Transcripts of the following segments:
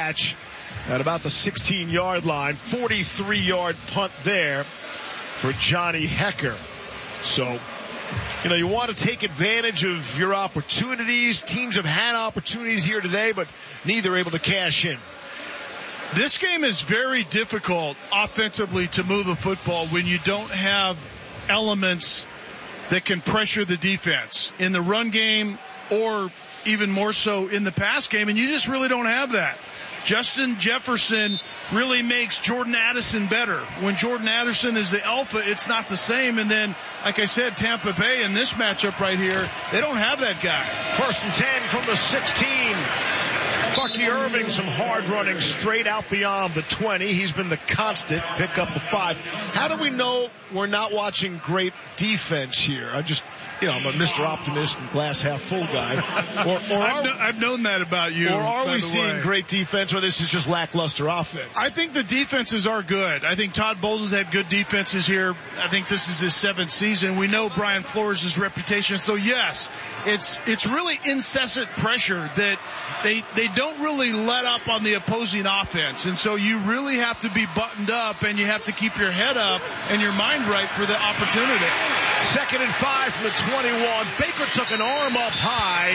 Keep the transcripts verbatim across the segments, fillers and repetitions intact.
catch at about the sixteen-yard line. forty-three-yard punt there for Johnny Hekker. So, you know, you want to take advantage of your opportunities. Teams have had opportunities here today, but neither able to cash in. This game is very difficult offensively to move the football when you don't have elements that can pressure the defense in the run game or even more so in the pass game, and you just really don't have that. Justin Jefferson really makes Jordan Addison better. When Jordan Addison is the alpha, it's not the same. And then, like I said, Tampa Bay in this matchup right here, they don't have that guy. First and ten from the sixteen. Bucky Irving, some hard running straight out beyond the twenty. He's been the constant. Pick up a five. How do we know we're not watching great defense here? I just, you know, I'm a Mister Optimist and glass half full guy. Or, or I've, are, no, I've known that about you. Or are we the seeing way. great defense, or this is just lackluster offense? I think the defenses are good. I think Todd Bowles had good defenses here. I think this is his seventh season. We know Brian Flores' reputation. So yes, it's it's really incessant pressure that they they don't really let up on the opposing offense. And so you really have to be buttoned up, and you have to keep your head up and your mind right for the opportunity. Second and five from the twenty-one. Baker took an arm up high.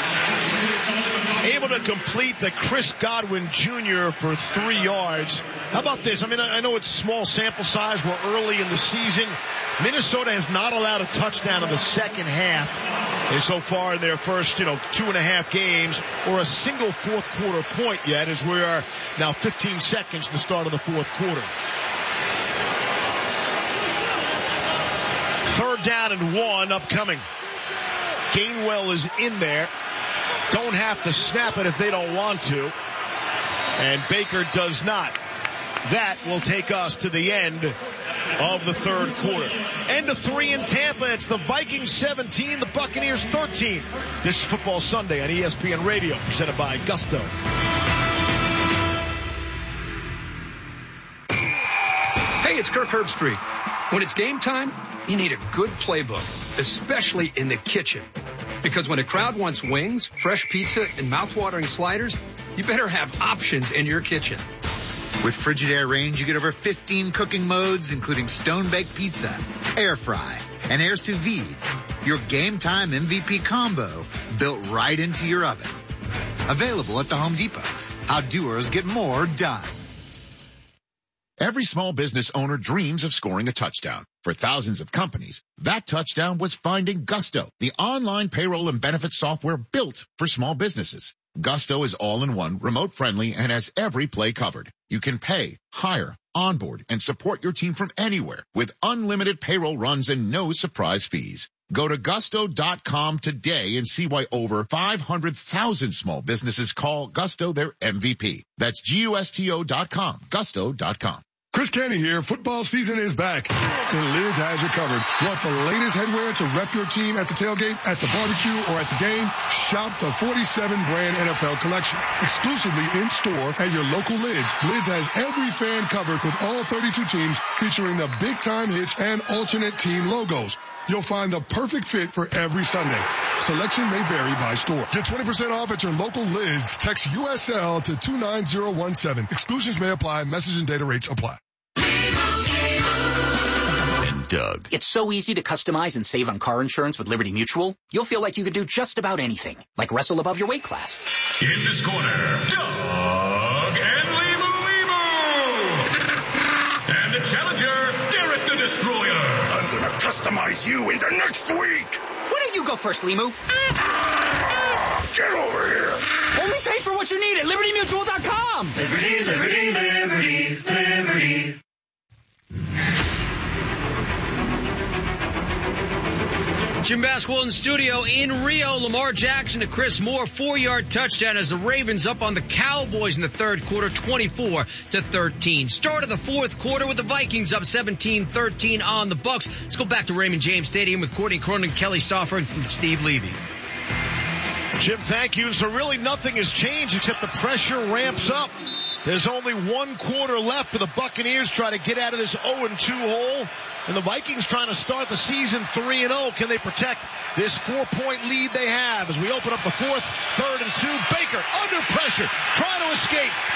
Able to complete the Chris Godwin Junior for three yards. How about this? I mean, I know it's small sample size. We're early in the season. Minnesota has not allowed a touchdown in the second half and so far in their first, you know, two and a half games, or a single fourth quarter point yet, as we are now fifteen seconds to the start of the fourth quarter. Third down and one upcoming. Gainwell is in there. Don't have to snap it if they don't want to. And Baker does not. That will take us to the end of the third quarter. End of three in Tampa. It's the Vikings seventeen, the Buccaneers thirteen. This is Football Sunday on E S P N Radio, presented by Gusto. Hey, it's Kirk Herbstreit. When it's game time, you need a good playbook, especially in the kitchen. Because when a crowd wants wings, fresh pizza, and mouth-watering sliders, you better have options in your kitchen. With Frigidaire Range, you get over fifteen cooking modes, including stone-baked pizza, air fry, and air sous vide. Your game time M V P combo built right into your oven. Available at the Home Depot. How doers get more done. Every small business owner dreams of scoring a touchdown. For thousands of companies, that touchdown was finding Gusto, the online payroll and benefits software built for small businesses. Gusto is all-in-one, remote-friendly, and has every play covered. You can pay, hire, onboard, and support your team from anywhere with unlimited payroll runs and no surprise fees. Go to gusto dot com today and see why over five hundred thousand small businesses call Gusto their M V P. That's G U S T O dot com, gusto dot com. Chris Canty here. Football season is back, and Lids has you covered. Want the latest headwear to rep your team at the tailgate, at the barbecue, or at the game? Shop the forty-seven brand N F L collection, exclusively in store at your local Lids. Lids has every fan covered with all thirty-two teams, featuring the big time hits and alternate team logos. You'll find the perfect fit for every Sunday. Selection may vary by store. Get twenty percent off at your local Lids. Text U S L to two nine zero one seven. Exclusions may apply. Message and data rates apply. And Doug. It's so easy to customize and save on car insurance with Liberty Mutual. You'll feel like you could do just about anything, like wrestle above your weight class. In this corner, Doug and Limu Limu. And the challenger, Derek the Destroyer. I'm gonna customize you into next week. Why don't you go first, Limu? Ah, get over here. Only pay for what you need at liberty mutual dot com. Liberty, liberty, liberty, liberty. Jim Basketball in the studio in Rio. Lamar Jackson to Chris Moore, four-yard touchdown as the Ravens up on the Cowboys in the third quarter, twenty-four to thirteen. Start of the fourth quarter with the Vikings up seventeen thirteen on the Bucks. Let's go back to Raymond James Stadium with Courtney Cronin, Kelly Stauffer, and Steve Levy. Jim, thank you. So really nothing has changed except the pressure ramps up. There's only one quarter left for the Buccaneers trying to get out of this oh and two hole. And the Vikings trying to start the season three and oh. Can they protect this four-point lead they have as we open up the fourth, third and two? Baker under pressure, trying to escape.